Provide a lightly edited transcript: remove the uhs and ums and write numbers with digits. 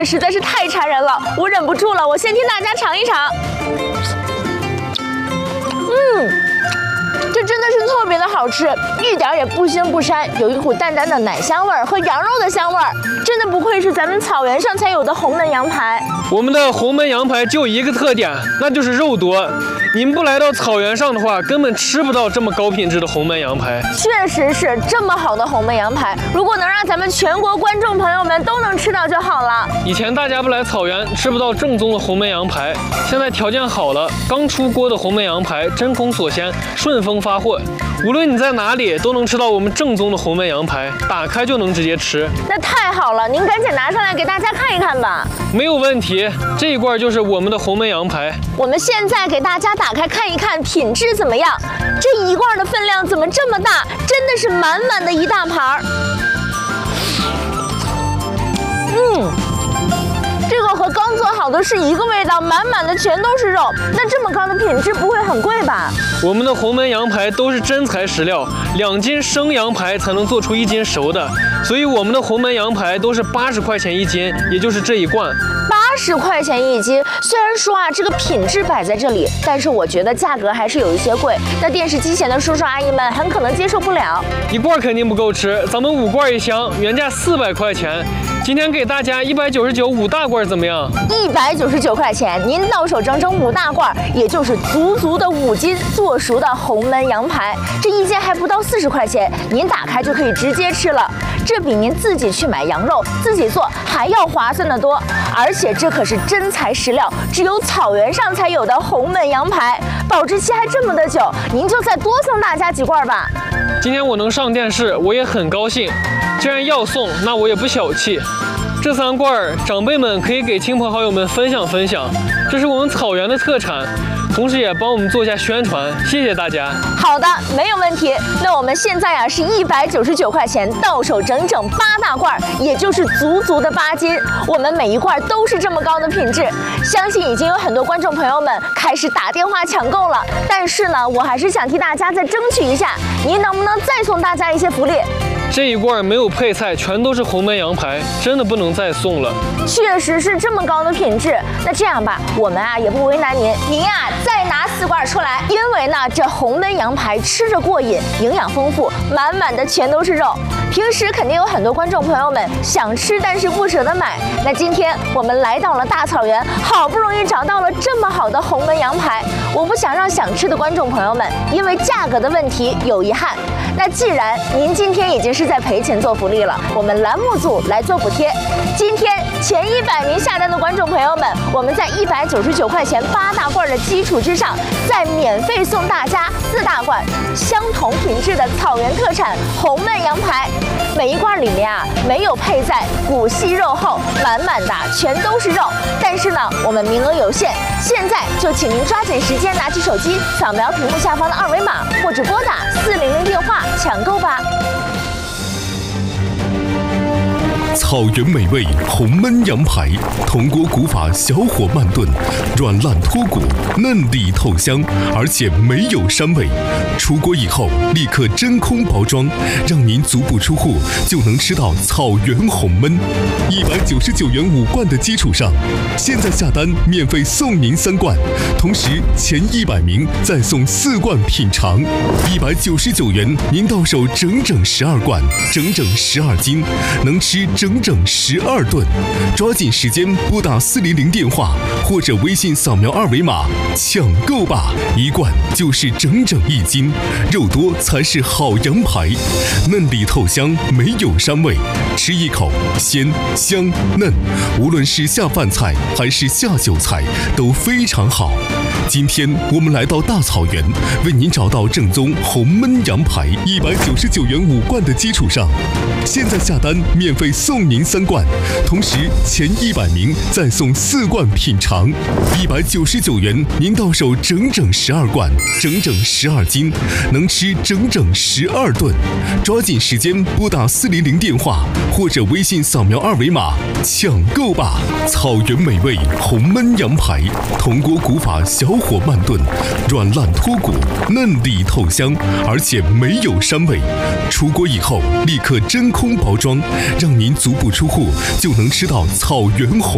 实在是太馋人了，我忍不住了，我先替大家尝一尝。这真的是特别的好吃，一点也不腥不膻，有一股淡淡的奶香味儿和羊肉的香味儿，真的不愧是咱们草原上才有的红焖羊排。 我们的红焖羊排就一个特点，那就是肉多。你们不来到草原上的话，根本吃不到这么高品质的红焖羊排。 确实是这么好的红焖羊排，如果能让咱们全国观众朋友们都能吃到就好了。 以前大家不来草原，吃不到正宗的红焖羊排，现在条件好了，刚出锅的红焖羊排真空锁鲜，顺丰发货。无论你在哪里，都能吃到我们正宗的红焖羊排，打开就能直接吃。 那太好了，您赶紧拿上来给大家看一看吧。 没有问题，这一罐就是我们的红焖羊排。 我们现在给大家打开看一看，品质怎么样？这一罐的分量怎么这么大？真的是满满的一大盘儿。这个和刚做好的是一个味道，满满的全都是肉。那这么高的品质不会很贵吧？ 我们的红焖羊排都是真材实料，2斤生羊排才能做出1斤熟的，所以我们的红焖羊排都是80块钱1斤，也就是这一罐。80块钱1斤，虽然说这个品质摆在这里，但是我觉得价格还是有一些贵。那电视机前的叔叔阿姨们很可能接受不了。一罐肯定不够吃，咱们5罐1箱，原价400块钱。今天给大家199 5大罐怎么样？199块钱，您到手整整5大罐，也就是足的5斤做熟的红焖羊排。这一斤还不到40块钱，您打开就可以直接吃了。这比您自己去买羊肉自己做还要划算得多。而且这可是真材实料，只有草原上才有的红焖羊排，保质期还这么的久，您就再多送大家几罐吧。今天我能上电视，我也很高兴。既然要送，那我也不小气。这3罐长辈们可以给亲朋好友们分享分享，这是我们草原的特产，同时也帮我们做一下宣传，谢谢大家。好的，没有问题。那我们现在是199块钱到手整整8大罐，也就是足的8斤。我们每一罐都是这么高的品质，相信已经有很多观众朋友们开始打电话抢购了。但是呢，我还是想替大家再争取一下，您能不能再送大家一些福利？这一罐没有配菜，全都是红焖羊排，真的不能再送了。确实是这么高的品质。那这样吧，我们也不为难您，您再拿4罐出来，因为呢这红焖羊排吃着过瘾，营养丰富，满满的全都是肉。平时肯定有很多观众朋友们想吃，但是不舍得买。那今天我们来到了大草原，好不容易找到了这么好的红焖羊排，我不想让想吃的观众朋友们因为价格的问题有遗憾。那既然您今天已经是在赔钱做福利了，我们栏目组来做补贴。今天前100名下单的观众朋友们，我们在199块钱8大罐的基础之上，再免费送大家4大罐相同品质的草原特产红焖羊排。每一罐里面没有配菜，骨细肉厚，满满的全都是肉。但是呢，我们名额有限，现在就请您抓紧时间，拿起手机扫描屏幕下方的2维码，或者拨打400电话抢购吧。 草原美味红焖羊排，铜锅古法小火慢炖，软烂脱骨，嫩里透香，而且没有膻味。出锅以后立刻真空包装，让您足不出户就能吃到草原红焖。199元5罐的基础上，现在下单免费送您3罐，同时前100名再送4罐品尝。199元您到手整整12罐，整整12斤，能吃整整12顿。抓紧时间拨打400电话或者微信扫描2维码抢购吧，一罐就是整整1斤，肉多才是好羊排，嫩里透香，没有膻味，吃一口鲜香嫩，无论是下饭菜还是下酒菜都非常好。今天我们来到大草原，为您找到正宗红焖羊排，199元5罐的基础上，现在下单免费送您3罐，同时前100名再送4罐品尝。199元您到手整整12罐，整整12斤，能吃整整12顿。抓紧时间拨打400电话或者微信扫描2维码抢购吧。草原美味红焖羊排，铜锅古法小火慢炖，软烂脱骨，嫩里透香，而且没有膻味。出锅以后立刻真空包装，让您足不出户就能吃到草原红